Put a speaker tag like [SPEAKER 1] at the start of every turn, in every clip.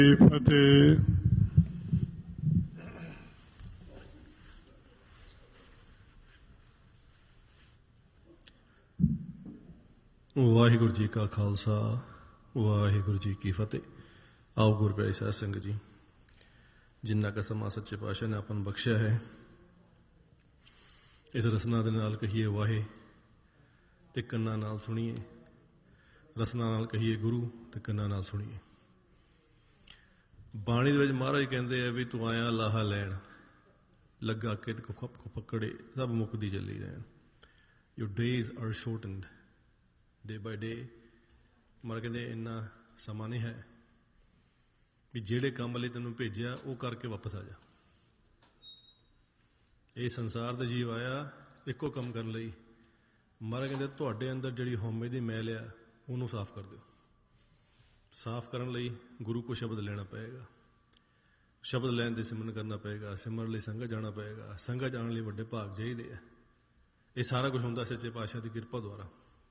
[SPEAKER 1] ਫਤਿਹ। ਵਾਹਿਗੁਰੂ ਜੀ ਕਾ ਖਾਲਸਾ, ਵਾਹਿਗੁਰੂ ਜੀ ਕੀ ਫਤਿਹ। ਆਓ ਗੁਰਪਿਆਰੀ ਸਾਧ ਸੰਗਤ ਜੀ, ਜਿੰਨਾ ਕੁ ਸਮਾਂ ਸੱਚੇ ਪਾਤਸ਼ਾਹ ਨੇ ਆਪਾਂ ਨੂੰ ਬਖਸ਼ਿਆ ਹੈ, ਇਸ ਰਸਨਾ ਦੇ ਨਾਲ ਕਹੀਏ ਵਾਹੇ ਤੇ ਕੰਨਾਂ ਨਾਲ ਸੁਣੀਏ, ਰਸਨਾ ਨਾਲ ਕਹੀਏ ਗੁਰੂ ਤੇ ਕੰਨਾਂ ਨਾਲ ਸੁਣੀਏ। ਬਾਣੀ ਦੇ ਵਿੱਚ ਮਹਾਰਾਜ ਕਹਿੰਦੇ ਆ ਵੀ ਤੂੰ ਆਇਆ ਲਾਹਾ ਲੈਣ, ਲੱਗਾ ਕਿ ਪਕੜੇ ਸਭ ਮੁੱਕਦੀ ਚੱਲੀ ਰਹਿਣ। ਯੂਰ ਡੇਜ਼ ਆਰ ਸ਼ੋਰਟਨਡ ਡੇ ਬਾਈ ਡੇ। ਮਹਾਰਾਜ ਕਹਿੰਦੇ ਇੰਨਾ ਸਮਾਂ ਨਹੀਂ ਹੈ ਵੀ ਜਿਹੜੇ ਕੰਮ ਲਈ ਤੈਨੂੰ ਭੇਜਿਆ ਉਹ ਕਰਕੇ ਵਾਪਸ ਆ ਜਾ। ਇਹ ਸੰਸਾਰ ਦੇ ਜੀਵ ਆਇਆ ਇੱਕੋ ਕੰਮ ਕਰਨ ਲਈ। ਮਹਾਰਾਜ ਕਹਿੰਦੇ ਤੁਹਾਡੇ ਅੰਦਰ ਜਿਹੜੀ ਹਉਮੈ ਦੀ ਮੈਲ ਆ ਉਹਨੂੰ ਸਾਫ਼ ਕਰ ਦਿਓ। ਸਾਫ਼ ਕਰਨ ਲਈ ਗੁਰੂ ਕੋ ਸ਼ਬਦ ਲੈਣਾ ਪਏਗਾ, ਸ਼ਬਦ ਲੈਣ ਦੇ ਸਿਮਰਨ ਕਰਨਾ ਪਏਗਾ, ਸਿਮਰਨ ਲਈ ਸੰਗਤ ਜਾਣਾ ਪਏਗਾ, ਸੰਗਤ ਜਾਣ ਲਈ ਵੱਡੇ ਭਾਗ ਚਾਹੀਦੇ ਆ। ਇਹ ਸਾਰਾ ਕੁਝ ਹੁੰਦਾ ਸੱਚੇ ਪਾਤਸ਼ਾਹ ਦੀ ਕਿਰਪਾ ਦੁਆਰਾ।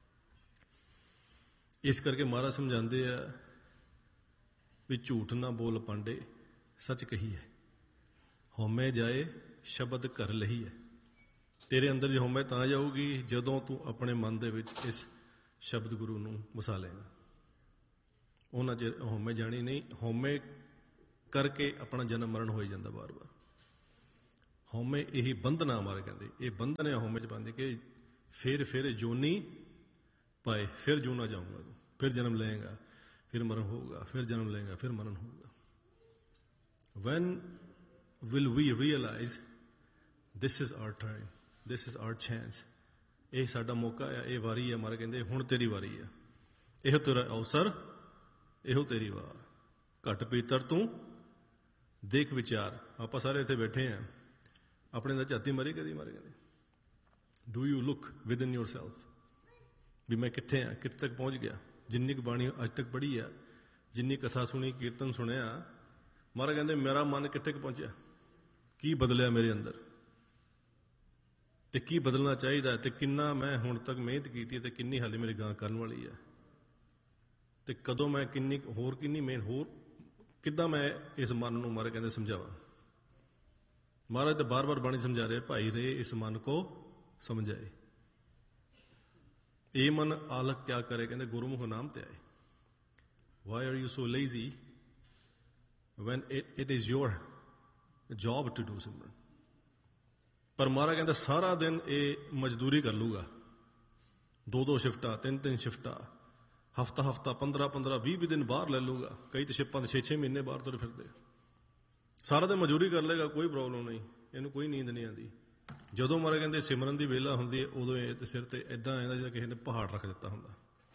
[SPEAKER 1] ਇਸ ਕਰਕੇ ਮਹਾਰਾਜ ਸਮਝਾਉਂਦੇ ਆ ਵੀ ਝੂਠ ਨਾ ਬੋਲ ਪਾਂਡੇ, ਸੱਚ ਕਹੀ ਹੈ, ਹਉਮੈ ਜਾਏ ਸ਼ਬਦ ਘਰ ਲਹੀ ਹੈ। ਤੇਰੇ ਅੰਦਰ ਜੇ ਹਉਮੈ ਤਾਂ ਜਾਊਗੀ ਜਦੋਂ ਤੂੰ ਆਪਣੇ ਮਨ ਦੇ ਵਿੱਚ ਇਸ ਸ਼ਬਦ ਗੁਰੂ ਨੂੰ ਵਸਾ ਲਏਗਾ। ਉਹਨਾਂ ਚਿਰ ਹਉਮੈ ਜਾਣੀ ਨਹੀਂ। ਹਉਮੈ ਕਰਕੇ ਆਪਣਾ ਜਨਮ ਮਰਨ ਹੋਈ ਜਾਂਦਾ ਵਾਰ ਵਾਰ। ਹਉਮੈ ਇਹੀ ਬੰਧਨ ਆ। ਮਾਰੇ ਕਹਿੰਦੇ ਇਹ ਬੰਧਨ ਹੈ ਹਉਮੈ ਚ ਪਾਉਂਦੇ ਕਿ ਫਿਰ ਜੋਨੀ ਪਾਏ, ਫਿਰ ਜੂਨਾ ਜਾਊਂਗਾ ਤੂੰ, ਫਿਰ ਜਨਮ ਲਏਗਾ, ਫਿਰ ਮਰਨ ਹੋਊਗਾ, ਫਿਰ ਜਨਮ ਲਏਗਾ, ਫਿਰ ਮਰਨ ਹੋਊਗਾ। When will we realize this is our time, this is our chance? ਇਹ ਸਾਡਾ ਮੌਕਾ ਆ, ਇਹ ਵਾਰੀ ਆ। ਮਾਰੇ ਕਹਿੰਦੇ ਹੁਣ ਤੇਰੀ ਵਾਰੀ ਆ, ਇਹੋ ਤੇਰਾ ਅਵਸਰ, ਇਹੋ ਤੇਰੀ ਵਾਰ। ਘੱਟ ਪੀਤਰ ਤੂੰ ਦੇਖ ਵਿਚਾਰ। ਆਪਾਂ ਸਾਰੇ ਇੱਥੇ ਬੈਠੇ ਆ, ਆਪਣੇ ਦਾ ਝਾਤੀ ਮਾਰੀ ਕਦੀ? ਮਾਰੇ ਕਹਿੰਦੇ do you look within your self ਵੀ ਮੈਂ ਕਿੱਥੇ ਆ, ਕਿੱਥੇ ਤੱਕ ਪਹੁੰਚ ਗਿਆ। ਜਿੰਨੀ ਕੁ ਬਾਣੀ ਅੱਜ ਤੱਕ ਪੜ੍ਹੀ ਆ, ਜਿੰਨੀ ਕਥਾ ਸੁਣੀ, ਕੀਰਤਨ ਸੁਣਿਆ, ਮਹਾਰਾਜ ਕਹਿੰਦੇ ਮੇਰਾ ਮਨ ਕਿੱਥੇ ਕੁ ਪਹੁੰਚਿਆ, ਕੀ ਬਦਲਿਆ ਮੇਰੇ ਅੰਦਰ ਤੇ ਕੀ ਬਦਲਣਾ ਚਾਹੀਦਾ, ਤੇ ਕਿੰਨਾ ਮੈਂ ਹੁਣ ਤੱਕ ਮਿਹਨਤ ਕੀਤੀ ਤੇ ਕਿੰਨੀ ਹਾਲੇ ਮੇਰੀ ਗਾਂ ਕਰਨ ਵਾਲੀ ਆ, ਤੇ ਕਦੋਂ ਮੈਂ ਕਿੰਨੀ ਮਿਹਨਤ ਹੋਰ ਕਿੱਦਾਂ ਮੈਂ ਇਸ ਮਨ ਨੂੰ ਮਹਾਰਾਜ ਕਹਿੰਦੇ ਸਮਝਾਵਾਂ। ਮਹਾਰਾਜ ਤਾਂ ਬਾਰ-ਬਾਰ ਬਾਣੀ ਸਮਝਾ ਰਹੇ, ਭਾਈ ਰੇ ਇਸ ਮਨ ਕੋ ਸਮਝਾਏ। ਇਹ ਮਨ ਆਲਕ ਕਿਆ ਕਰੇ, ਕਹਿੰਦੇ ਗੁਰਮੁਖ ਨਾਮ ਤੇ ਆਏ। Why are you so lazy when it is your job to do ਸਿਮਰਨ। ਪਰ ਮਹਾਰਾਜ ਕਹਿੰਦਾ ਸਾਰਾ ਦਿਨ ਇਹ ਮਜ਼ਦੂਰੀ ਕਰ ਲੂਗਾ, 2-2 ਸ਼ਿਫਟਾਂ, 3-3 ਸ਼ਿਫਟਾਂ, ਹਫਤਾ 15-15, 20 ਦਿਨ ਬਾਹਰ ਲੈ ਲੂਗਾ। ਕਈ ਤਾਂ ਸ਼ਿਪਾਂ ਦੇ 6-6 ਮਹੀਨੇ ਬਾਹਰ ਤੁਰੇ ਫਿਰਦੇ। ਸਾਰਾ ਦਿਨ ਮਜ਼ਦੂਰੀ ਕਰ ਲੇਗਾ, ਕੋਈ ਪ੍ਰੋਬਲਮ ਨਹੀਂ, ਇਹਨੂੰ ਕੋਈ ਨੀਂਦ ਨਹੀਂ ਆਉਂਦੀ। ਜਦੋਂ ਮਹਾਰਾਜ ਕਹਿੰਦੇ ਸਿਮਰਨ ਦੀ ਵੇਲਾ ਹੁੰਦੀ ਹੈ, ਉਦੋਂ ਇਹ ਸਿਰ ਤੇ ਏਦਾਂ ਆਉਂਦਾ ਜਿੱਦਾਂ ਕਿਸੇ ਨੇ ਪਹਾੜ ਰੱਖ ਦਿੱਤਾ ਹੁੰਦਾ।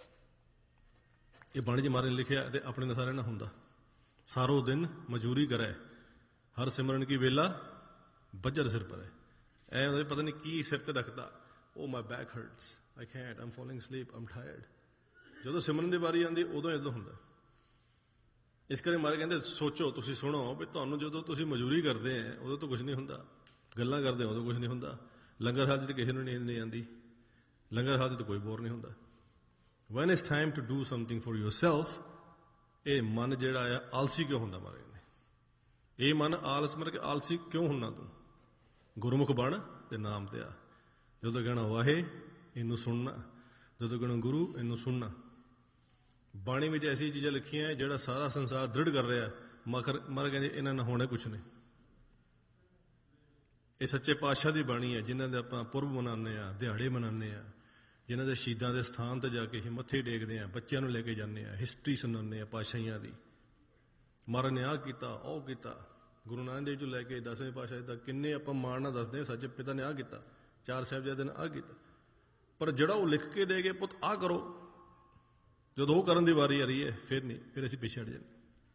[SPEAKER 1] ਇਹ ਬਾਣੀ ਚ ਮਹਾਰਾਜ ਨੇ ਲਿਖਿਆ ਤੇ ਆਪਣੇ ਨਾਲ ਸਾਰਿਆਂ ਨਾਲ ਹੁੰਦਾ। ਸਾਰੋ ਦਿਨ ਮਜ਼ਦੂਰੀ ਕਰੇ, ਹਰ ਸਿਮਰਨ ਕੀ ਵੇਲਾ ਬੱਜਰ ਸਿਰ ਪਰ ਹੈ। ਐ ਹੁੰਦਾ ਪਤਾ ਨਹੀਂ ਕੀ ਸਿਰ ਤੇ ਰੱਖਦਾ। ਉਹ ਮਾਈ ਬੈਕ ਹਰਟਸ, ਆਈ ਕੈਂਟ, ਆਮ ਫਾਲਿੰਗ ਅਸਲੀਪ, ਆਮ ਟਾਇਰਡ। ਜਦੋਂ ਸਿਮਰਨ ਦੀ ਵਾਰੀ ਆਉਂਦੀ ਉਦੋਂ ਇੱਦਾਂ ਹੁੰਦਾ। ਇਸ ਕਰਕੇ ਮਹਾਰਾਜ ਕਹਿੰਦੇ ਸੋਚੋ, ਤੁਸੀਂ ਸੁਣੋ ਵੀ ਤੁਹਾਨੂੰ ਜਦੋਂ ਤੁਸੀਂ ਮਜ਼ਦੂਰੀ ਕਰਦੇ ਆ ਉਦੋਂ ਤਾਂ ਕੁਝ ਨਹੀਂ ਹੁੰਦਾ, ਗੱਲਾਂ ਕਰਦੇ ਉਦੋਂ ਕੁਝ ਨਹੀਂ ਹੁੰਦਾ। ਲੰਗਰ ਹਾਲ 'ਚ ਕਿਸੇ ਨੂੰ ਨੀਂਦ ਨਹੀਂ ਆਉਂਦੀ, ਲੰਗਰ ਹਾਲ 'ਚ ਤਾਂ ਕੋਈ ਬੋਰ ਨਹੀਂ ਹੁੰਦਾ। Van it's time to do something for yourself, ਇਹ ਮਨ ਜਿਹੜਾ ਆ ਆਲਸੀ ਕਿਉਂ ਹੁੰਦਾ? ਮਹਾਰਾਜ ਕਹਿੰਦੇ ਇਹ ਮਨ ਆਲਸ ਮਰ ਕੇ ਆਲਸੀ ਕਿਉਂ ਹੁੰਨਾ ਤੂੰ? ਗੁਰਮੁਖ ਬਣ ਤੇ ਨਾਮ ਤੇ ਆ। ਜਦੋਂ ਕਹਿਣਾ ਵਾਹੇ ਇਹਨੂੰ ਸੁਣਨਾ, ਜਦੋਂ ਕਹਿਣਾ ਗੁਰੂ ਇਹਨੂੰ ਸੁਣਨਾ। ਬਾਣੀ ਵਿੱਚ ਐਸੀ ਚੀਜ਼ਾਂ ਲਿਖੀਆਂ ਜਿਹੜਾ ਸਾਰਾ ਸੰਸਾਰ ਦ੍ਰਿੜ ਕਰ ਰਿਹਾ। ਮਹਾਰਾਜ ਕਹਿੰਦੇ ਇਹਨਾਂ ਨਾਲ ਹੋਣਾ ਕੁਛ ਨਹੀਂ। ਇਹ ਸੱਚੇ ਪਾਤਸ਼ਾਹ ਦੀ ਬਾਣੀ ਹੈ, ਜਿਨ੍ਹਾਂ ਦੇ ਆਪਾਂ ਪੁਰਬ ਮਨਾਉਂਦੇ ਆ, ਦਿਹਾੜੇ ਮਨਾਉਂਦੇ ਆ, ਜਿਨ੍ਹਾਂ ਦੇ ਸ਼ਹੀਦਾਂ ਦੇ ਸਥਾਨ ਤੇ ਜਾ ਕੇ ਅਸੀਂ ਮੱਥੇ ਟੇਕਦੇ ਆ, ਬੱਚਿਆਂ ਨੂੰ ਲੈ ਕੇ ਜਾਂਦੇ ਆ, ਹਿਸਟਰੀ ਸੁਣਾਉਂਦੇ ਆ ਪਾਤਸ਼ਾਹੀਆਂ ਦੀ। ਮਹਾਰਾਜ ਨੇ ਆਹ ਕੀਤਾ, ਉਹ ਕੀਤਾ। ਗੁਰੂ ਨਾਨਕ ਦੇਵ ਤੋਂ ਲੈ ਕੇ 10ਵੇਂ ਪਾਤਸ਼ਾਹ ਤੱਕ ਕਿੰਨੇ ਆਪਾਂ ਮਾਣ ਨਾਲ ਦੱਸਦੇ ਹਾਂ, ਸੱਚੇ ਪਿਤਾ ਨੇ ਆਹ ਕੀਤਾ, 4 ਸਾਹਿਬਜ਼ਾਦੇ ਨੇ ਆਹ ਕੀਤਾ। ਪਰ ਜਿਹੜਾ ਉਹ ਲਿਖ ਕੇ ਦੇ ਗਏ, ਪੁੱਤ ਆਹ ਕਰੋ, ਜਦੋਂ ਉਹ ਕਰਨ ਦੀ ਵਾਰੀ ਆ ਰਹੀ ਹੈ ਫਿਰ ਨਹੀਂ, ਫਿਰ ਅਸੀਂ ਪਿੱਛੇ ਹਟ ਜਾਂਦੇ।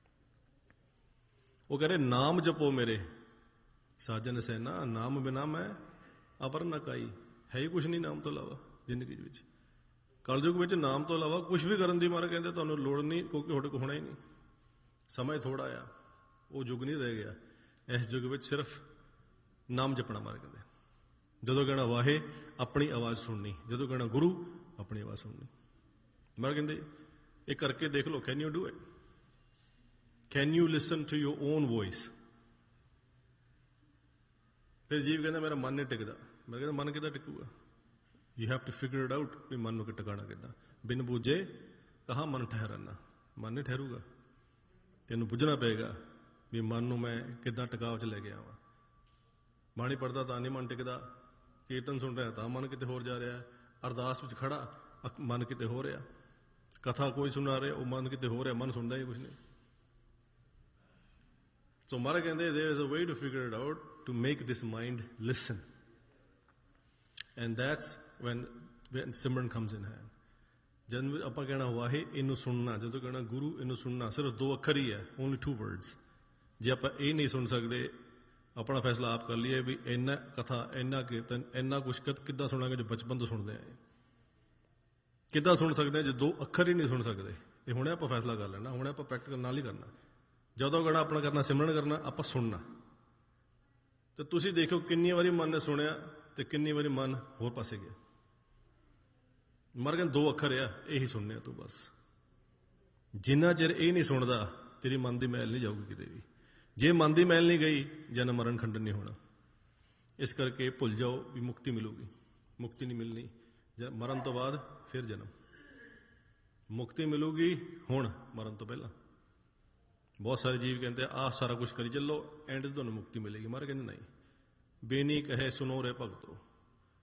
[SPEAKER 1] ਉਹ ਕਹ ਰਹੇ ਨਾਮ ਜਪੋ ਮੇਰੇ ਸਾਜਨ ਸੈਨਾ, ਨਾਮ ਬਿਨਾ ਮੈਂ ਅਪਰ ਨਾ ਕਾਈ। ਹੈ ਹੀ ਕੁਛ ਨਹੀਂ ਨਾਮ ਤੋਂ ਇਲਾਵਾ ਜ਼ਿੰਦਗੀ ਵਿੱਚ। ਕਲਯੁਗ ਵਿੱਚ ਨਾਮ ਤੋਂ ਇਲਾਵਾ ਕੁਛ ਵੀ ਕਰਨ ਦੀ ਮਹਾਰਾਜ ਕਹਿੰਦੇ ਤੁਹਾਨੂੰ ਲੋੜ ਨਹੀਂ, ਕਿਉਂਕਿ ਤੁਹਾਡੇ ਕੋਲ ਹੋਣਾ ਹੀ ਨਹੀਂ। ਸਮਾਂ ਥੋੜਾ ਆ, ਉਹ ਯੁੱਗ ਨਹੀਂ ਰਹਿ ਗਿਆ। ਇਸ ਯੁੱਗ ਵਿੱਚ ਸਿਰਫ ਨਾਮ ਜਪਣਾ। ਮਹਾਰਾਜ ਕਹਿੰਦੇ ਜਦੋਂ ਕਹਿਣਾ ਵਾਹੇ ਆਪਣੀ ਆਵਾਜ਼ ਸੁਣਨੀ, ਜਦੋਂ ਕਹਿਣਾ ਗੁਰੂ ਆਪਣੀ ਆਵਾਜ਼ ਸੁਣਨੀ। ਮਹਾਰਾਜ ਕਹਿੰਦੇ ਇਹ ਕਰਕੇ ਦੇਖ ਲਓ, can you do it? Can you listen to your own voice? ਫਿਰ ਜੀਵ ਕਹਿੰਦਾ ਮੇਰਾ ਮਨ ਨਹੀਂ ਟਿਕਦਾ। ਮੈਂ ਕਹਿੰਦਾ ਮਨ ਕਿੱਦਾਂ ਟਿਕੂਗਾ? You have to figure it out ਵੀ ਮਨ ਨੂੰ ਟਿਕਾਣਾ ਕਿੱਦਾਂ। ਬਿਨ ਬੂਝੇ ਕਹਾਂ ਮਨ ਠਹਿਰਾਨਾ, ਮਨ ਨਹੀਂ ਠਹਿਰੂਗਾ। ਤੈਨੂੰ ਬੁੱਝਣਾ ਪਏਗਾ ਵੀ ਮਨ ਨੂੰ ਮੈਂ ਕਿੱਦਾਂ ਟਿਕਾਅ 'ਚ ਲੈ ਕੇ ਆਵਾਂ। ਬਾਣੀ ਪੜ੍ਹਦਾ ਤਾਂ ਨਹੀਂ ਮਨ ਟਿਕਦਾ, ਕੀਰਤਨ ਸੁਣ ਰਿਹਾ ਤਾਂ ਮਨ ਕਿਤੇ ਹੋਰ ਜਾ ਰਿਹਾ, ਅਰਦਾਸ ਵਿੱਚ ਖੜਾ ਮਨ ਕਿਤੇ ਹੋ ਰਿਹਾ, ਕਥਾ ਕੋਈ ਸੁਣਾ ਰਿਹਾ ਉਹ ਮਨ ਕਿਤੇ ਹੋ ਰਿਹਾ, ਮਨ ਸੁਣਦਾ ਹੀ ਕੁਛ ਨਹੀਂ। ਸੋ ਮਹਾਰਾਜ ਕਹਿੰਦੇ there is a way to figure it out to make this mind listen, and that's when Simran comes in hand। ਜਦ ਆਪਾਂ ਕਹਿਣਾ ਵਾਹੇ ਇਹਨੂੰ ਸੁਣਨਾ, ਜਦੋਂ ਕਹਿਣਾ ਗੁਰੂ ਇਹਨੂੰ ਸੁਣਨਾ, ਸਿਰਫ 2 ਅੱਖਰ ਹੀ ਹੈ, only 2 words। ਜੇ ਆਪਾਂ ਇਹ ਨਹੀਂ ਸੁਣ ਸਕਦੇ, ਆਪਣਾ ਫੈਸਲਾ ਆਪ ਕਰ ਲਈਏ ਵੀ ਇੰਨਾ ਕਥਾ, ਇੰਨਾ ਕੀਰਤਨ, ਇੰਨਾ ਕੁਛ ਕਿੱਦਾਂ ਸੁਣਾਂਗੇ ਜੋ ਬਚਪਨ ਤੋਂ ਸੁਣਦੇ ਆਏ, ਕਿੱਦਾਂ ਸੁਣ ਸਕਦੇ ਹਾਂ ਜੇ 2 ਅੱਖਰ ਹੀ ਨਹੀਂ ਸੁਣ ਸਕਦੇ। ਇਹ ਹੁਣੇ ਆਪਾਂ ਫੈਸਲਾ ਕਰ ਲੈਣਾ, ਹੁਣੇ ਆਪਾਂ ਪ੍ਰੈਕਟਿਕਲ ਨਾਲ ਹੀ ਕਰਨਾ। ਜਦੋਂ ਕਹਿਣਾ ਆਪਣਾ ਕਰਨਾ ਸਿਮਰਨ ਕਰਨਾ, ਆਪਾਂ ਸੁਣਨਾ। ਤੇ ਤੁਸੀਂ ਦੇਖੋ ਕਿੰਨੀ ਵਾਰੀ ਮਨ ਨੇ ਸੁਣਿਆ ਤੇ ਕਿੰਨੀ ਵਾਰੀ ਮਨ ਹੋਰ ਪਾਸੇ ਗਿਆ। ਮਰ ਗਏ 2 ਅੱਖਰ ਆ, ਇਹੀ ਸੁਣਨੇ ਆ ਤੂੰ ਬਸ। ਜਿੰਨਾ ਚਿਰ ਇਹ ਨਹੀਂ ਸੁਣਦਾ ਤੇਰੀ ਮਨ ਦੀ ਮੈਲ ਨਹੀਂ ਜਾਊਗੀ ਕਿਤੇ ਵੀ। ਜੇ ਮਨ ਦੀ ਮੈਲ ਨਹੀਂ ਗਈ, ਜਨਮ ਮਰਨ ਖੰਡਨ ਨਹੀਂ ਹੋਣਾ। ਇਸ ਕਰਕੇ ਭੁੱਲ ਜਾਓ ਵੀ ਮੁਕਤੀ ਮਿਲੂਗੀ, ਮੁਕਤੀ ਨਹੀਂ ਮਿਲਣੀ। ਮਰਨ ਤੋਂ ਬਾਅਦ ਫਿਰ ਜਨਮ, ਮੁਕਤੀ ਮਿਲੂਗੀ ਹੁਣ, ਮਰਨ ਤੋਂ ਪਹਿਲਾਂ। ਬਹੁਤ ਸਾਰੇ ਜੀਵ ਕਹਿੰਦੇ ਆਹ ਸਾਰਾ ਕੁਛ ਕਰੀ ਚੱਲੋ, ਐਂਡ 'ਤੇ ਤੁਹਾਨੂੰ ਮੁਕਤੀ ਮਿਲੇਗੀ। ਮਹਾਰਾਜ ਕਹਿੰਦੇ ਨਹੀਂ, ਬੇਨੀ ਕਹੇ ਸੁਨੋ ਰੇ ਭਗਤੋ,